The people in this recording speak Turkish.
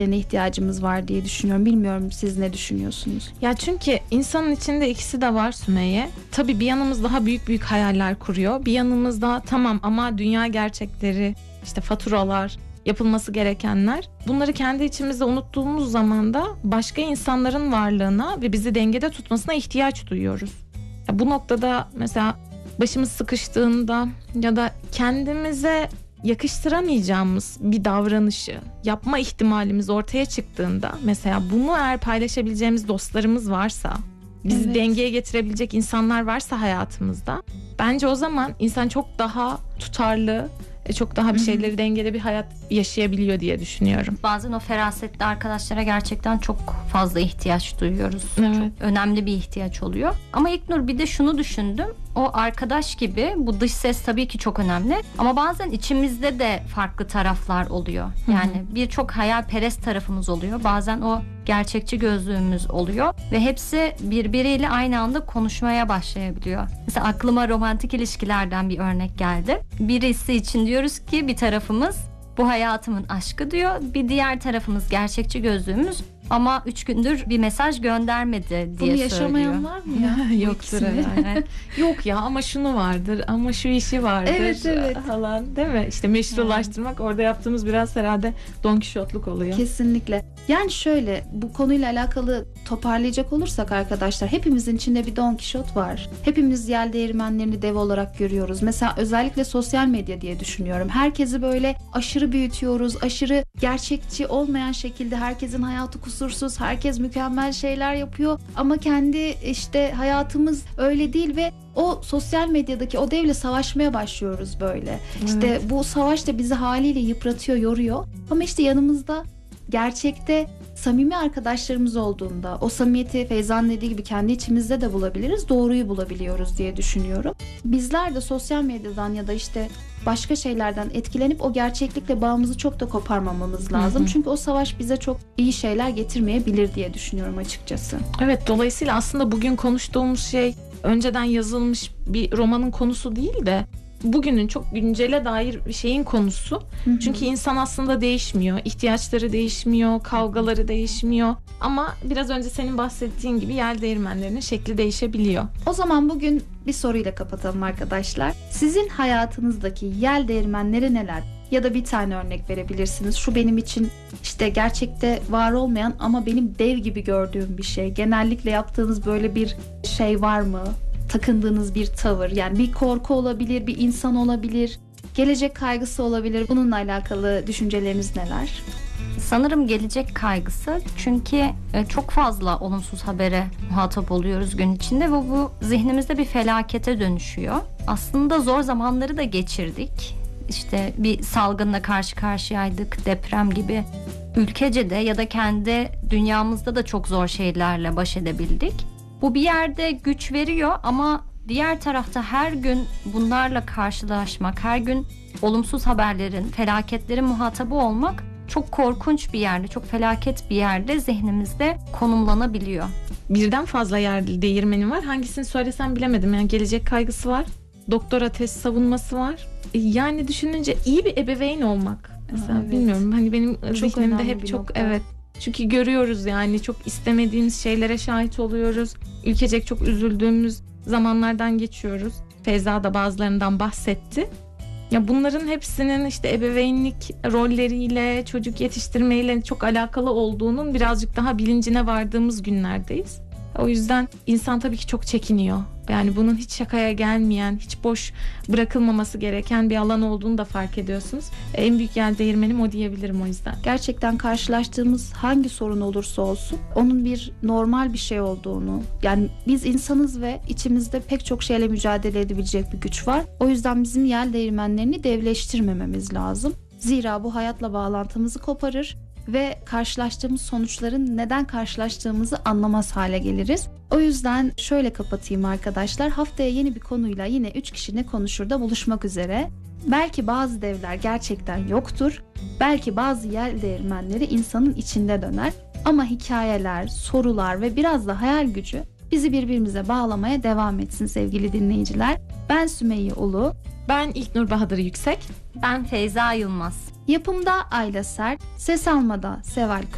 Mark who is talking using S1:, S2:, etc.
S1: ne ihtiyacımız var diye düşünüyorum. Bilmiyorum, siz ne düşünüyorsunuz?
S2: Ya çünkü insanın içinde ikisi de var Sümeyye. Tabii bir yanımız daha büyük büyük hayaller kuruyor. Bir yanımız da tamam ama dünya gerçekleri, işte faturalar, yapılması gerekenler. Bunları kendi içimizde unuttuğumuz zaman da başka insanların varlığına ve bizi dengede tutmasına ihtiyaç duyuyoruz. Ya bu noktada mesela başımız sıkıştığında ya da kendimize yakıştıramayacağımız bir davranışı yapma ihtimalimiz ortaya çıktığında, mesela bunu eğer paylaşabileceğimiz dostlarımız varsa, bizi
S1: Evet.
S2: dengeye getirebilecek insanlar varsa hayatımızda, bence o zaman insan çok daha tutarlı, çok daha bir şeyleri dengeli bir hayat yaşayabiliyor diye düşünüyorum.
S3: Bazen o ferasetli arkadaşlara gerçekten çok fazla ihtiyaç duyuyoruz.
S2: Evet.
S3: Çok önemli bir ihtiyaç oluyor. Ama İlknur, bir de şunu düşündüm. O arkadaş gibi bu dış ses tabii ki çok önemli. Ama bazen içimizde de farklı taraflar oluyor. Yani birçok hayalperest tarafımız oluyor. Bazen o gerçekçi gözlüğümüz oluyor. Ve hepsi birbiriyle aynı anda konuşmaya başlayabiliyor. Mesela aklıma romantik ilişkilerden bir örnek geldi. Birisi için diyoruz ki bir tarafımız bu hayatımın aşkı diyor. Bir diğer tarafımız gerçekçi gözlüğümüz ama 3 gündür bir mesaj göndermedi diye
S1: Bunu
S3: söylüyor.
S1: yaşamayan var mı ya? Bu
S2: Yoktur
S1: ikisini.
S2: herhalde. Yok ya, ama şunu vardır, ama şu işi vardır.
S1: Evet.
S2: Falan, değil mi? İşte meşrulaştırmak, orada yaptığımız biraz herhalde Don Kişotluk oluyor.
S1: Kesinlikle. Yani şöyle, bu konuyla alakalı toparlayacak olursak arkadaşlar, hepimizin içinde bir Don Kişot var. Hepimiz yel değirmenlerini dev olarak görüyoruz. Mesela özellikle sosyal medya diye düşünüyorum. Herkesi böyle aşırı büyütüyoruz. Aşırı gerçekçi olmayan şekilde herkesin hayatı kusursuz. Herkes mükemmel şeyler yapıyor. Ama kendi işte hayatımız öyle değil ve o sosyal medyadaki o devle savaşmaya başlıyoruz böyle. İşte bu savaş da bizi haliyle yıpratıyor, yoruyor. Ama işte yanımızda gerçekte samimi arkadaşlarımız olduğunda, o samimiyeti Feyza'nın dediği gibi kendi içimizde de bulabiliriz, doğruyu bulabiliyoruz diye düşünüyorum. Bizler de sosyal medyadan ya da işte başka şeylerden etkilenip o gerçeklikle bağımızı çok da koparmamamız lazım. Çünkü o savaş bize çok iyi şeyler getirmeyebilir diye düşünüyorum açıkçası.
S2: Evet, dolayısıyla aslında bugün konuştuğumuz şey önceden yazılmış bir romanın konusu değil de bugünün çok güncele dair bir şeyin konusu. Çünkü insan aslında değişmiyor. İhtiyaçları değişmiyor, kavgaları değişmiyor. Ama biraz önce senin bahsettiğin gibi yel değirmenlerinin şekli değişebiliyor.
S1: O zaman bugün bir soruyla kapatalım arkadaşlar. Sizin hayatınızdaki yel değirmenleri neler? Ya da bir tane örnek verebilirsiniz. Şu benim için işte gerçekte var olmayan ama benim dev gibi gördüğüm bir şey. Genellikle yaptığınız böyle bir şey var mı? Takındığınız bir tavır, yani bir korku olabilir, bir insan olabilir, gelecek kaygısı olabilir. Bununla alakalı düşünceleriniz neler?
S3: Sanırım gelecek kaygısı, çünkü çok fazla olumsuz habere muhatap oluyoruz gün içinde ve bu zihnimizde bir felakete dönüşüyor. Aslında zor zamanları da geçirdik. İşte bir salgınla karşı karşıyaydık, deprem gibi. Ülkece de ya da kendi dünyamızda da çok zor şeylerle baş edebildik. Bu bir yerde güç veriyor ama diğer tarafta her gün bunlarla karşılaşmak, her gün olumsuz haberlerin, felaketlerin muhatabı olmak çok korkunç bir yerde, çok felaket bir yerde zihnimizde konumlanabiliyor.
S2: Birden fazla yer değirmeni var. Hangisini söylesem bilemedim. Yani gelecek kaygısı var. Doktora test savunması var. Yani düşününce iyi bir ebeveyn olmak. Mesela
S1: Evet.
S2: bilmiyorum. Hani benim zihnimde
S1: önemli
S2: hep
S1: bir
S2: çok
S1: nokta.
S2: evet. Çünkü görüyoruz, yani çok istemediğimiz şeylere şahit oluyoruz. Ülkecek çok üzüldüğümüz zamanlardan geçiyoruz. Feyza da bazılarından bahsetti. Ya bunların hepsinin işte ebeveynlik rolleriyle, çocuk yetiştirmeyle çok alakalı olduğunun birazcık daha bilincine vardığımız günlerdeyiz. O yüzden insan tabii ki çok çekiniyor. Yani bunun hiç şakaya gelmeyen, hiç boş bırakılmaması gereken bir alan olduğunu da fark ediyorsunuz. En büyük yel değirmenim o diyebilirim o yüzden.
S1: Gerçekten karşılaştığımız hangi sorun olursa olsun onun bir normal bir şey olduğunu, yani biz insanız ve içimizde pek çok şeyle mücadele edebilecek bir güç var. O yüzden bizim yel değirmenlerini devleştirmememiz lazım. Zira bu hayatla bağlantımızı koparır ve karşılaştığımız sonuçların neden karşılaştığımızı anlamaz hale geliriz. O yüzden şöyle kapatayım arkadaşlar. Haftaya yeni bir konuyla yine 3 kişi ne konuşur da buluşmak üzere. Belki bazı devler gerçekten yoktur. Belki bazı yel değirmenleri insanın içinde döner. Ama hikayeler, sorular ve biraz da hayal gücü bizi birbirimize bağlamaya devam etsin sevgili dinleyiciler. Ben Sümeyye Ulu.
S2: Ben İlknur Bahadır Yüksek.
S3: Ben Feyza Yılmaz.
S1: Yapımda Ayla Sert, ses almada Seval